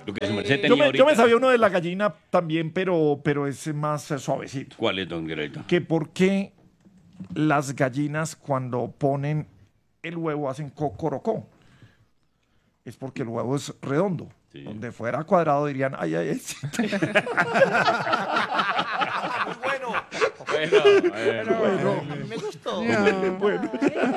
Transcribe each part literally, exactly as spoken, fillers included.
Lo que su merced tenía Yo me, ahorita. yo me sabía uno de la gallina también, pero, pero es más eh, suavecito. ¿Cuál es, don Greito? Que por qué las gallinas cuando ponen el huevo hacen cocorocó. Es porque el huevo es redondo. Sí. Donde fuera cuadrado dirían, ay, ay, ay. Sí. Bueno, Bueno, bueno. Bueno, a mí me gustó. bueno.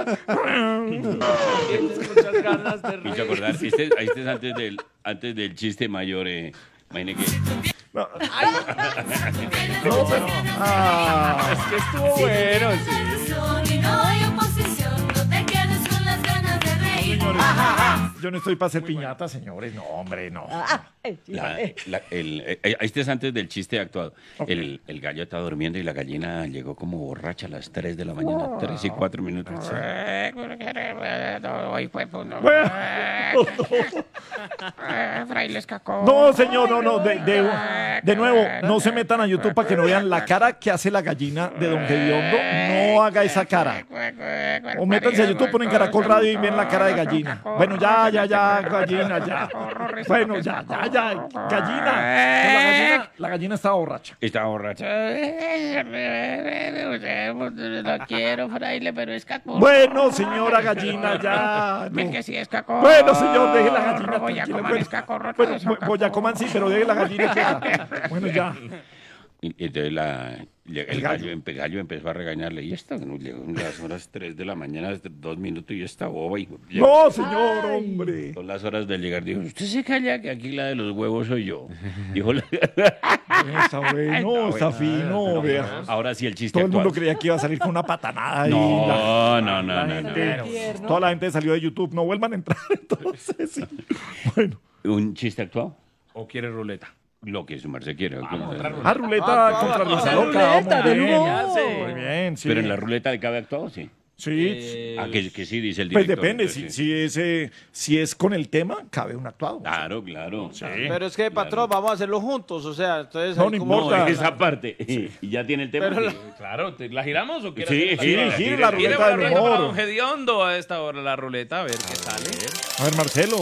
Tienes muchas ganas de Me hizo reír. acordar, este, este es antes del, antes del chiste mayor, eh. Imagine que... No, no, pero, ah, Es que estuvo bueno, sí. Y no hay oposición, no te quedes con las ganas de reír. señores, yo no estoy para hacer piñata, señores. No, hombre, no. La- la- el, eh, este es antes del chiste actuado. El, el gallo estaba durmiendo y la gallina llegó como borracha a las tres de la mañana, tres y cuatro minutos. Fraile Escacó. No, señor, no, no. De, de, de nuevo, no se metan a YouTube para que no vean la cara que hace la gallina de Don Gediondo. No haga esa cara. O métanse a YouTube, ponen Caracol Radio y ven la cara de gallina. Bueno, ya, ya, ya, gallina, ya. Bueno, ya, ya, ya, gallina. La gallina, la gallina estaba borracha. Estaba borracha. Lo quiero, fraile, pero es cacón. Bueno, señora gallina, ya. Ven no. que sí es cacón. Bueno, señor, deje la gallina. Voy a tranquila. comer Bueno, escacorro. bueno, todos son voy- voy a coman sí, pero deje la gallina quieta. Bueno, ya. Y entonces la, el, El gallo. gallo, empe- gallo empezó a regañarle. Y esta, no, llegó a las horas tres de la mañana, desde dos minutos, y esta boba. Y, No, señor, hombre. Son las horas de llegar. Dijo, usted se calla que aquí la de los huevos soy yo. Dijo, la- Está bueno, está fino, vea. ahora sí el chiste Todo el mundo actual. creía que iba a salir con una patanada ahí. No, no, no, La no, no. gente- Toda la gente salió de YouTube. No vuelvan a entrar, entonces. Sí. Bueno. ¿Un chiste actuado? ¿O quiere ruleta? Lo que su merced quiere. Ah, ruleta contra Risa Loca. ruleta, Muy de bien. nuevo. Muy bien, sí. Pero en la ruleta de cabe actuado, sí. Sí. Ah, que, que sí, dice el Pues director. depende. entonces Si, sí. si, es, eh, si es con el tema, cabe un actuado. Claro, claro. Pero es que, patrón, vamos a hacerlo juntos, o sea, entonces... No, ahí no como- No, importa. esa parte. Y ya tiene el tema. Pero la- sí. Claro, ¿te- ¿la giramos o quiere Sí, hacer sí, la gire gire- la Gire ruleta la del ruleta para humor. Don Gediondo a esta hora la ruleta, a ver qué sale. A ver, Marcelo.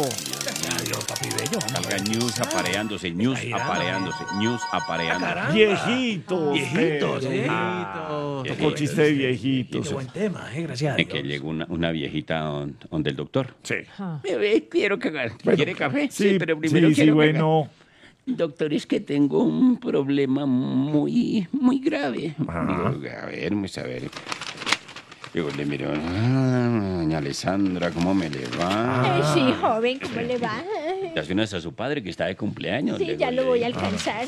Salga News apareándose, News apareándose, News apareándose. Viejitos. Viejitos, pero- viejitos. Tocó chiste de viejitos. Qué buen tema, eh, gracias a Es que Dios. llegó una, una viejita don- donde el doctor. Sí. Bebé, quiero cagar. Bueno, ¿Quiere café? Sí, pero primero sí, sí, quiero bueno. cagar. Doctor, es que tengo un problema muy, muy grave. Ajá. Digo, a ver, vamos a ver. Digo, le miro, ah, doña Alessandra, ¿cómo me le va? Ay, sí, joven, ¿cómo le va? Le hace unas a su padre que está de cumpleaños. Sí, le- ya le- lo voy a alcanzar.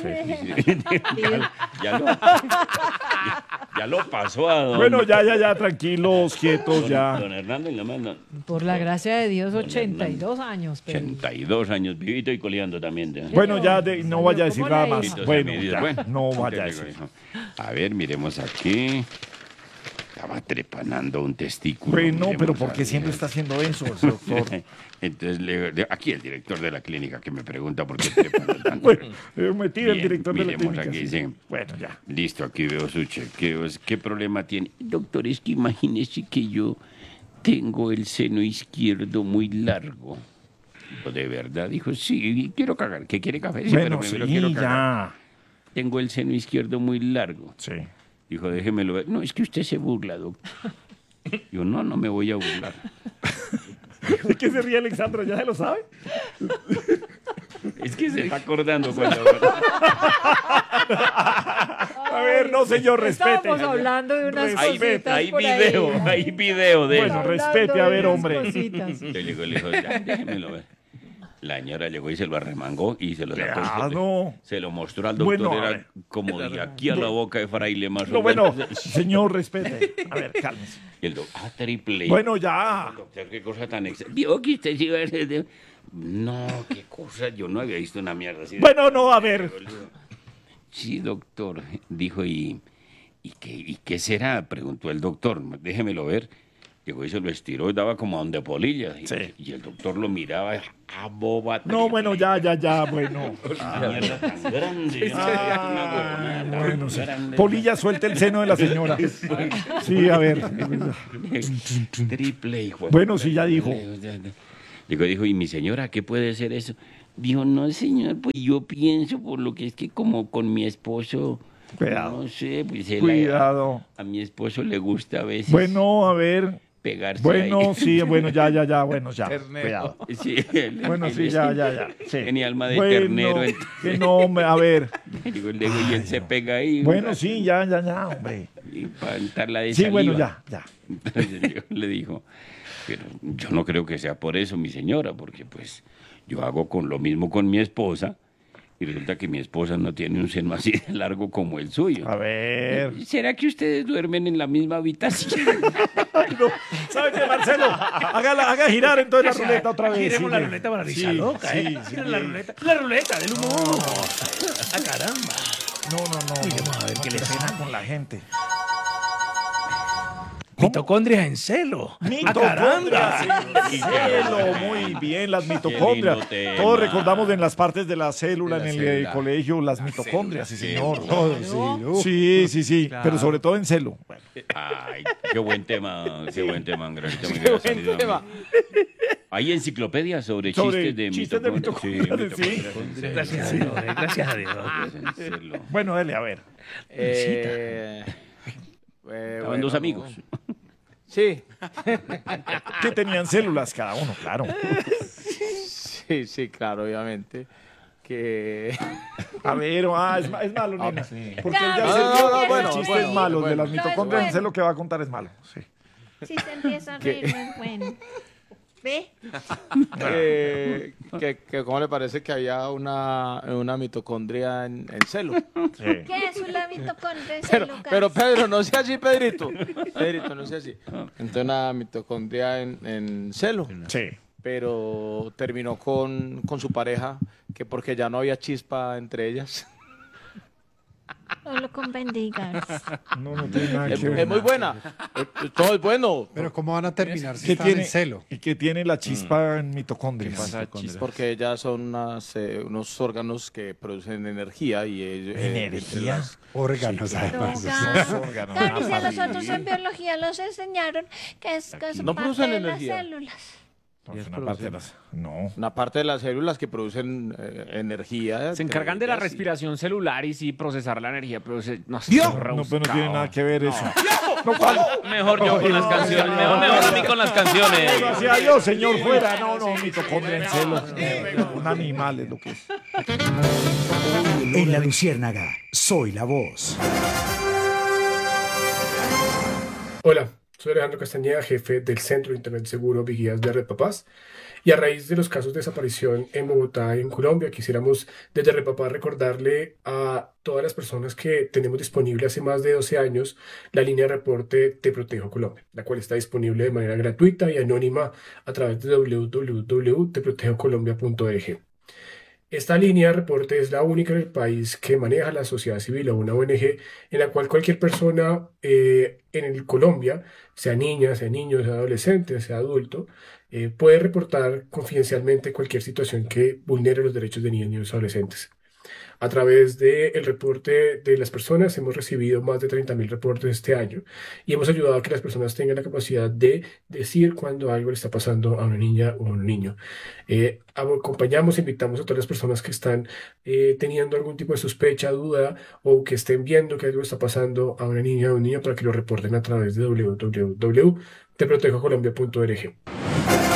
Ya lo, ya, ya lo pasó a don, Bueno, ya, ya, ya, tranquilos, quietos, don, ya. don Hernando y la mano. Por la gracia de Dios, ochenta y dos años. Pero... ochenta y dos años, vivito y coleando también. ¿eh? Bueno, ya de- no vaya a decir ¿Cómo la nada más. hija? Bueno, Medidas, ya, bueno, no ¿qué vaya a le digo, decir. hijo? A ver, miremos aquí. Estaba trepanando un testículo. Bueno, miremos pero ¿por qué aquí. siempre está haciendo eso, doctor? Entonces, le- de- aquí el director de la clínica que me pregunta por qué trepando tanto. Bueno, eh, me tira el Bien, director de la miremos clínica. aquí, sí. sí. Bueno, ya. Listo, aquí veo su chequeo. ¿Qué problema tiene? Doctor, es que imagínese que yo tengo el seno izquierdo muy largo. Dijo, ¿de verdad? Dijo, Sí, quiero cagar. ¿Qué quiere café? Sí, Bueno, pero sí, primero quiero cagar. ya. Tengo el seno izquierdo muy largo. Sí. dijo, déjemelo ver. No, es que usted se burla, doctor. Yo, no, no me voy a burlar. ¿De qué se ríe Alexandra? ¿Ya se lo sabe? Es que se está acordando cuando... A ver, no, señor, respete. Estábamos hablando de unas Hay, cositas hay por ahí. video, hay video de Bueno, eso. respete, a ver, Hablando de hombre. unas cositas. Yo le digo, le dijo, ya, déjemelo ver. La señora llegó y se lo arremangó y se lo sacó. Ah, no. Se lo mostró al doctor, Bueno, a era ver. como de aquí a la boca de fraile más No, o bueno, menos. señor, respete. A ver, cálmese. Y el doctor, ah, triple. Bueno, ya. Doctor, qué cosa tan extraña. Vio que usted sí iba a ser de... No, qué cosa, yo no había visto una mierda así. de- Bueno, no, a ver. Sí, doctor, dijo, ¿y, y, qué, ¿y qué será? Preguntó el doctor, déjemelo ver. Llegó y se lo estiró y daba como a donde polillas. Y, Sí. y el doctor lo miraba, ah, boba. No, bueno, ya, ya, ya, bueno. Una mierda tan grande. Ah, una huevonada tan bueno, sí. grande. Polilla, suelta el seno de la señora. Sí, a ver. Triple, hijo. de Bueno, puta. sí, ya dijo. Digo, dijo, ¿y mi señora qué puede ser eso? Dijo, no, señor, pues yo pienso por lo que es que como con mi esposo, Cuidado. no sé, pues él- Cuidado. A, mi esposo le gusta a veces Bueno, a ver. pegarse Bueno, ahí. sí, bueno, ya, ya, ya, bueno, ya. Ternero. Cuidado. Sí, él- Bueno, él sí, es- ya, ya, ya. Sí. Tiene alma de Bueno, ternero. entonces- que no, me- a ver. Digo, le digo, y él se pega ahí. Bueno, sí, ya, ya, ya, hombre. Y para untarla de Sí, saliva. bueno, ya, ya. Entonces yo le dijo, pero yo no creo que sea por eso, mi señora, porque pues yo hago con lo mismo con mi esposa y resulta que mi esposa no tiene un seno así de largo como el suyo. A ver. ¿Será que ustedes duermen en la misma habitación? ¿Sabe qué, Marcelo? Haga, la- haga girar entonces la ruleta otra vez. Giremos la sí, ruleta para sí, risa loca, sí, ¿eh? sí, Gira sí. la ruleta. La ruleta del humor. ¡Ah, caramba! No, no, no. Miremos a ver no qué le quiero suena. nada con la gente. Mitocondrias en celo. ¡Ah, Mitocondrias caramba! en celo, muy bien, las mitocondrias. lindo tema. Todos recordamos en las partes de la célula De en la el eh, célula. colegio, las mitocondrias, sí señor. sí. Todos, sí, sí, sí, sí, pero sobre todo en celo. Bueno, Ay, qué buen tema, qué buen tema, Granito. Qué buen tema. Hay enciclopedias sobre, Sobre chistes de chistes de mitocondrias. Sí, mitocondrias, sí. Gracias a Dios, eh, gracias a Dios. mitocondrias en celo. Bueno, dele, a ver. Eh, eh, Estaban bueno, dos amigos. Sí, Que tenían células cada uno, claro. sí, sí, claro, obviamente. Que. A ver, ah, es, ma- es malo, nena. Porque él ya No, se no, dio no, que bueno, el chiste bueno, es malo, de bueno. las No, es mitocondrias en bueno. celo que va a contar es malo. Sí. Si se empieza a reír, no es bueno. ¿Ve? que, que, que ¿Cómo le parece que había una, una mitocondria en, en celo? ¿Qué es una mitocondria? Pero, Lucas? pero Pedro, no sea así, Pedrito. Pedrito, no sea así. Entonces una mitocondria en, en celo. Sí. Pero terminó con, con su pareja, que porque ya no había chispa entre ellas. No lo bendigas. No, no tiene nada Es, que ver. es muy buena. Eh, Todo es bueno. Pero ¿cómo van a terminar si ¿Qué están tiene, en celo? ¿Y qué tiene la chispa en mitocondrias? Porque ellas son unas, eh, unos órganos que producen energía y ellos, eh, entre ¿Energía? las- Órganos, además. Droga. órganos, Claro, y si a una nosotros en biología nos enseñaron que es, que es No parte producen de energía. las células. No, es una parte de las- no. una parte de las células que producen eh, energía. Se encargan de la ellas y- respiración celular y sí procesar la energía, pero se- no sé. No, pero no tiene nada que ver eso. No, ¿cuál? Mejor yo con las No, canciones. no, Mejor, no, mejor a no. mí con las canciones. Gracias a Dios, señor, fuera. No, no, mitocondria en celo. Un animal es lo que es. En La Luciérnaga, soy la voz. Hola, soy Alejandro Castañeda, jefe del Centro de Internet Seguro Vigías de Red Papás. Y a raíz de los casos de desaparición en Bogotá y en Colombia, quisiéramos desde Red Papás recordarle a todas las personas que tenemos disponible hace más de doce años la línea de reporte Te Protejo Colombia, la cual está disponible de manera gratuita y anónima a través de w w w punto te protejo colombia punto org. Esta línea de reporte es la única en el país que maneja la sociedad civil o una O N G en la cual cualquier persona eh, en el Colombia, sea niña, sea niño, sea adolescente, sea adulto, eh, puede reportar confidencialmente cualquier situación que vulnere los derechos de niños, niños y adolescentes. A través del reporte de las personas hemos recibido más de treinta mil reportes este año y hemos ayudado a que las personas tengan la capacidad de decir cuando algo le está pasando a una niña o a un niño. Eh, acompañamos, invitamos a todas las personas que están eh, teniendo algún tipo de sospecha, duda o que estén viendo que algo está pasando a una niña o un niño para que lo reporten a través de w w w punto te protejo colombia punto org.